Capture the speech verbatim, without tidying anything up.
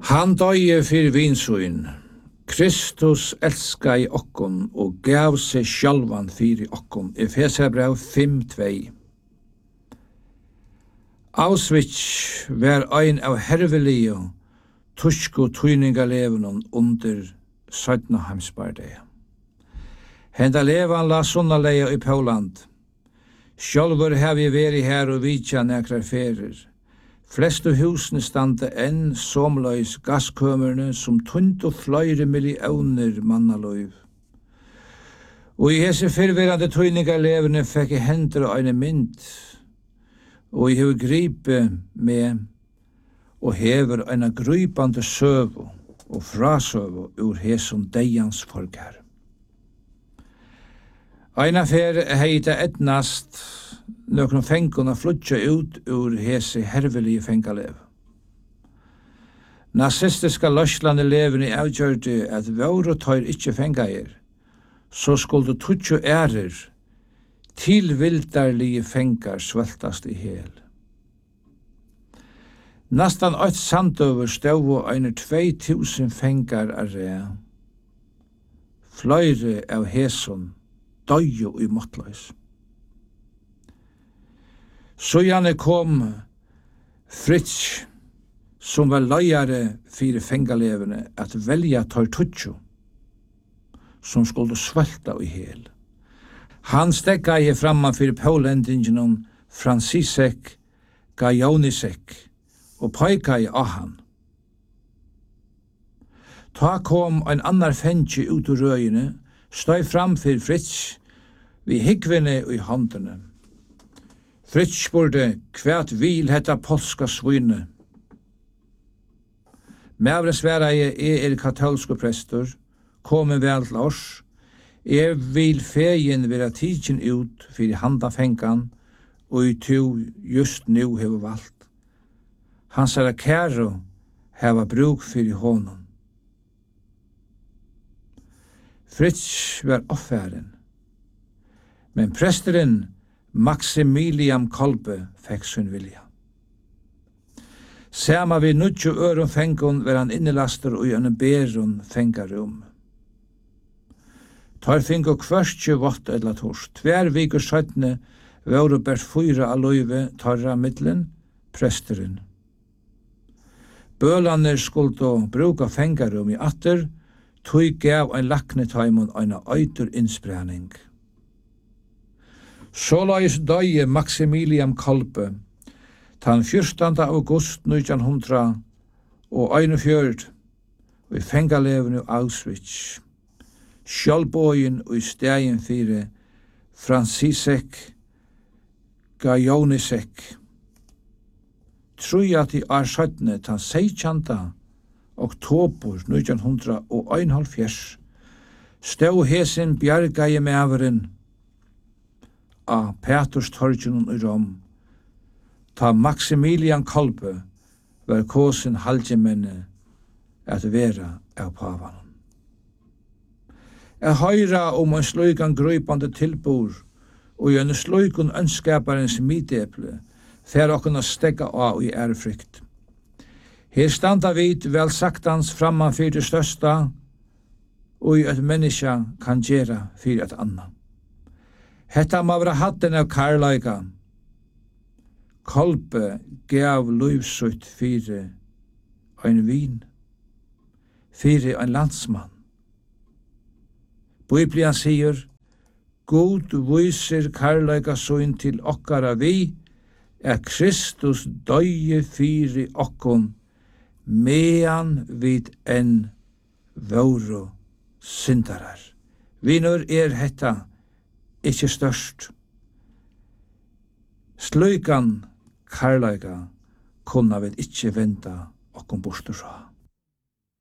Han døye for vinsøyn. Kristus elska i okkon og gav seg sjálvan fyrir okkon. Efeserbrev fem tvei. Auschwitz var ein av hervelige tusko tøyningalevenen under sødna heimsbardeia. Henda levan la sunnaleia i Poland. Sjálfur har vi veri her og vitja nekrar ferir. Flestu husene stande enn somløys gaskömerne som tunt og fløyre millioner mannaløyv. Og i hese fyrverande tøyningalevene fikk i hendur og eine mynd, og i hever gripe med og hever eina grypande søvu og frasøvu ur hesum deians folkar. Eina fer heita etnast nøkron fengon a flutja ut ur hese hervelige fengalev. Nazistiska løslande levene avgjørte at våre tøyr ikkje fengair, så skulle tutjo ærer tilvildarlige fengar sveltast i hel. Nastan eitt sandøver stod og einer tvei tusen fengar a rea. Fløyre av heson døyo i måttleis. Så gjerne kom Fritz, som var løyare fire fengalevene, at velja tar tutjo, som skulle svelta i hel. Han stekka i framman fyrir polendingen Francisek Gajonisek, og peika i ahan. Ta kom ein annar fengi ut ur røyene, støy fram fyrir Fritz, vi higgvene i handene. Fritz spurte, kvært vil hetta polska svyne. Mævre sværa jeg er katolske prestor, komme vel til oss, jeg vil fegin vera tidsin ut fyrir handa fengan, og i to just nu hever valgt. Hans er kæro heva bruk fyrir honom. Fritz var offæren, men presteren Maximilian Kolbe fekk sin vilja. Sama vi nutjo øron fengon var han innelaster og i en berun fengarum. Tar fingo kvørstje vått edla tors. Tver vikur søttene våru bært fyra aløyve tarra middelen, presteren. Bølaner skulle bruka fengarum i atter, tøy gav ein laknetaimon eina øytur innsprenning. Såleis døye Maximilian Kolbe, tan fjórtánda august nítjan hundrað og einogfjøruti, og i fengalevenu Auschwitz. Sjálvbógin og i stegin fyrir Francisek Gajonisek. Trúi at i ar søttne tan seitjanda oktober nítjan hundrað og einoghálvfjerðs stau hesin bjargaði mæveren av Peterstorginum i Rom, ta Maximilian Kolbe var kosin halgjemenne at vera av pavan. Jeg høyra om en slugan grøypande tilbor og en slugan ønskaparens mideple fer okkun a stegga av i ærefrykt. Her standa vid vel saktans framman fyrir det størsta og et menneska kan gjera fyrir et anna. Hetta må vera hatten av karlaika. Kolbe gav løyvsutt fyrir ein vin, fyrir ein landsmann. Biblian sier, God vísir karlaika søyn til okkara vi, er Kristus døye fyrir okkon, mean vid enn våru syndarar. Vinur er hetta, ikkje størst. Slugan karlaika kunna vel ikkje venda okkom bortur fra.